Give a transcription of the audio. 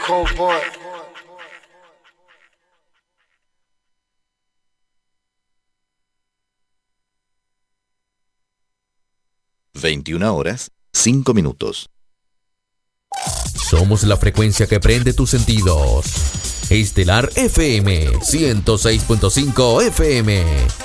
Cold boy. (21:05). Somos la frecuencia que prende tus sentidos. Estelar FM 106.5 FM.